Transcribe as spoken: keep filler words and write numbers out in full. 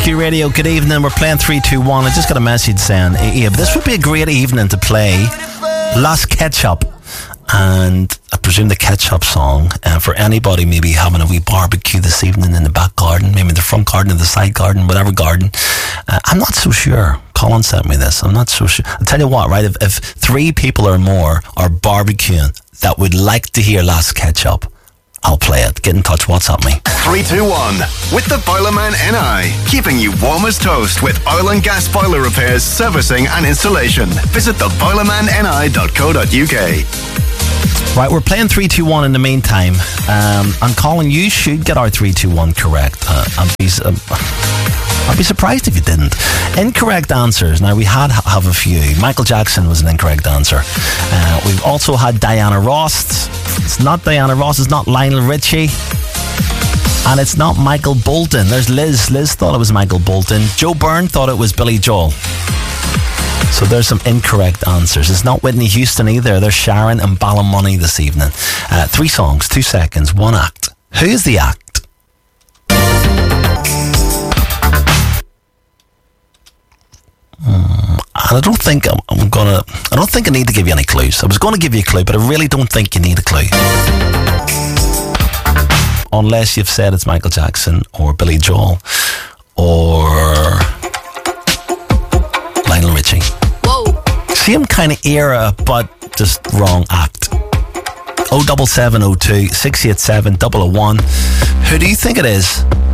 Q Radio. Good evening. We're playing three two one. I just got a message saying, Abe, this would be a great evening to play Las Ketchup. And I presume the Ketchup song uh, for anybody maybe having a wee barbecue this evening in the back garden, maybe the front garden or the side garden, whatever garden. Uh, I'm not so sure. Colin sent me this. I'm not so sure. I'll tell you what, right? If, if three people or more are barbecuing that would like to hear Las Ketchup, I'll play it. Get in touch. WhatsApp me. three two one with the Boilerman N I. Keeping you warm as toast with oil and gas boiler repairs, servicing and installation. Visit the boilerman n i dot co dot u k. Right, we're playing three two one in the meantime. Um, and Colin, you should get our three two one correct. Uh, I'd, be, uh, I'd be surprised if you didn't. Incorrect answers. Now, we had have a few. Michael Jackson was an incorrect answer. Uh, we've also had Diana Ross. It's not Diana Ross. It's not Lionel Richie. And it's not Michael Bolton. There's Liz. Liz thought it was Michael Bolton. Joe Byrne thought it was Billy Joel. So there's some incorrect answers. It's not Whitney Houston either. There's Sharon and Ballymoney this evening. Uh, three songs, two seconds, one act. Who is the act? Mm, I don't think I'm, I'm gonna. I don't think I need to give you any clues. I was going to give you a clue, but I really don't think you need a clue, unless you've said it's Michael Jackson or Billy Joel or Lionel Richie. Whoa. Same kind of era, but just wrong act. oh seven seven oh two, six eight seven, double oh one. Who do you think it is?